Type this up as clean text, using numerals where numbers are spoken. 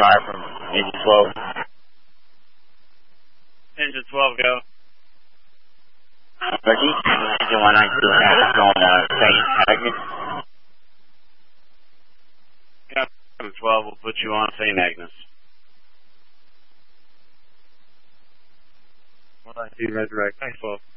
fire from engine 12. Engine 12, go. Ricky, engine 192 has going St. Agnes. Captain 12 will put you on St. Agnes. 192, resurrect. Thanks, 12.